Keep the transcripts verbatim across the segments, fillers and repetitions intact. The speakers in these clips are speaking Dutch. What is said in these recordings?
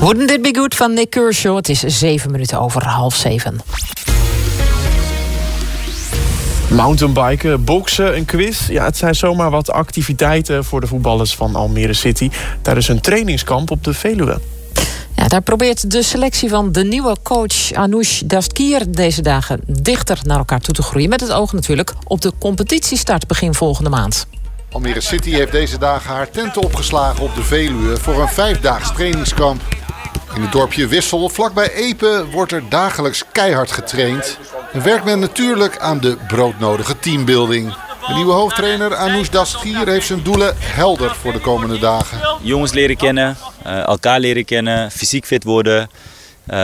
Wouldn't it be good van Nick Kershaw? Het is zeven minuten over half zeven. Mountainbiken, boksen, een quiz. Ja, het zijn zomaar wat activiteiten voor de voetballers van Almere City tijdens een trainingskamp op de Veluwe. Ja, daar probeert de selectie van de nieuwe coach Anoush Dastgir deze dagen dichter naar elkaar toe te groeien. Met het oog natuurlijk op de competitiestart begin volgende maand. Almere City heeft deze dagen haar tenten opgeslagen op de Veluwe voor een vijfdaags trainingskamp. In het dorpje Wissel, vlakbij Epe, wordt er dagelijks keihard getraind. En werkt men natuurlijk aan de broodnodige teambuilding. De nieuwe hoofdtrainer Anoush Dastgir heeft zijn doelen helder voor de komende dagen. Jongens leren kennen, uh, elkaar leren kennen, fysiek fit worden. Uh,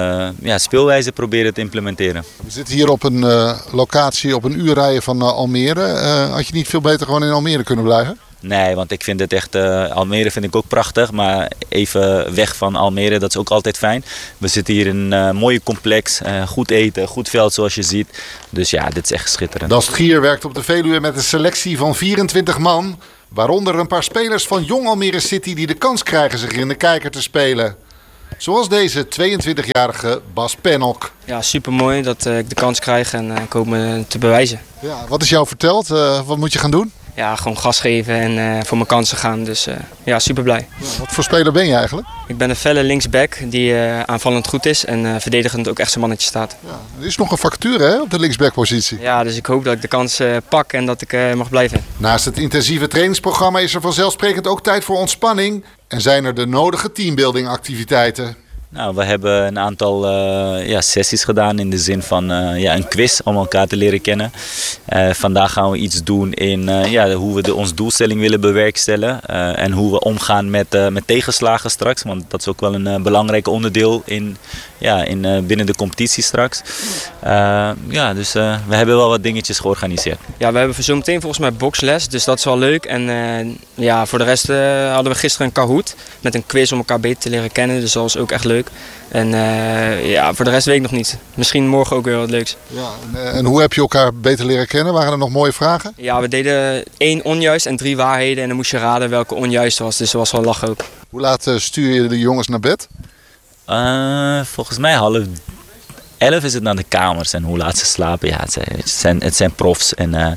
ja, speelwijze proberen te implementeren. We zitten hier op een uh, locatie op een uur rijden van uh, Almere. Uh, had je niet veel beter gewoon in Almere kunnen blijven? Nee, want ik vind het echt, uh, Almere vind ik ook prachtig, maar even weg van Almere, dat is ook altijd fijn. We zitten hier in een uh, mooie complex, uh, goed eten, goed veld zoals je ziet. Dus ja, dit is echt schitterend. Dastgir werkt op de Veluwe met een selectie van vierentwintig man. Waaronder een paar spelers van Jong Almere City die de kans krijgen zich in de kijker te spelen. Zoals deze tweeëntwintigjarige Bas Pennock. Ja, supermooi dat uh, ik de kans krijg en uh, ik hoop me te bewijzen. Ja, wat is jou verteld? Uh, wat moet je gaan doen? Ja, gewoon gas geven en uh, voor mijn kansen gaan. Dus uh, ja, super blij. Ja, wat voor speler ben je eigenlijk? Ik ben een felle linksback die uh, aanvallend goed is en uh, verdedigend ook echt zijn mannetje staat. Ja, er is nog een vacature hè, op de linksbackpositie. Ja, dus ik hoop dat ik de kans uh, pak en dat ik uh, mag blijven. Naast het intensieve trainingsprogramma is er vanzelfsprekend ook tijd voor ontspanning. En zijn er de nodige teambuilding activiteiten. Nou, we hebben een aantal uh, ja, sessies gedaan in de zin van uh, ja, een quiz om elkaar te leren kennen. Uh, vandaag gaan we iets doen in uh, ja, hoe we de, onze doelstelling willen bewerkstelligen. Uh, en hoe we omgaan met, uh, met tegenslagen straks. Want dat is ook wel een uh, belangrijk onderdeel in, ja, in, uh, binnen de competitie straks. Uh, ja, dus uh, we hebben wel wat dingetjes georganiseerd. Ja, we hebben zo meteen volgens mij boksles, dus dat is wel leuk. En uh, ja, voor de rest uh, hadden we gisteren een Kahoot met een quiz om elkaar beter te leren kennen. Dus dat was ook echt leuk. En uh, ja, voor de rest weet ik nog niet. Misschien morgen ook weer wat leuks. Ja, en, en hoe heb je elkaar beter leren kennen? Waren er nog mooie vragen? Ja, we deden één onjuist en drie waarheden. En dan moest je raden welke onjuist was. Dus dat was wel lachen ook. Hoe laat uh, stuur je de jongens naar bed? Uh, volgens mij half elf is het naar de kamers. En hoe laat ze slapen, ja, het zijn, het zijn, het zijn profs. En uh,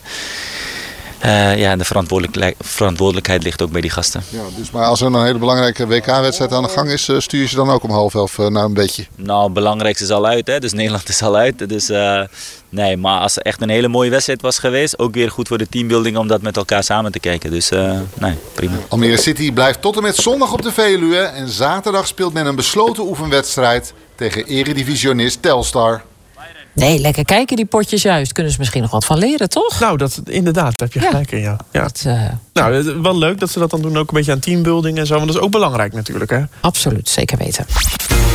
uh, ja, de verantwoordelijkheid, verantwoordelijkheid ligt ook bij die gasten. Ja, dus maar als er een hele belangrijke W K-wedstrijd aan de gang is, stuur je ze dan ook om half elf naar een bedje? Nou, het belangrijkste is al uit, hè? Dus Nederland is al uit. Dus uh, nee, maar als er echt een hele mooie wedstrijd was geweest, ook weer goed voor de teambuilding om dat met elkaar samen te kijken. Dus uh, nee, prima. Almere City blijft tot en met zondag op de Veluwe en zaterdag speelt men een besloten oefenwedstrijd tegen eredivisionist Telstar. Nee, lekker kijken die potjes juist. Kunnen ze misschien nog wat van leren, toch? Nou, dat, inderdaad, daar heb je Ja. gelijk in, ja. ja. Dat, uh, Nou, wel leuk dat ze dat dan doen, ook een beetje aan teambuilding en zo. Want dat is ook belangrijk natuurlijk, hè? absoluut, zeker weten.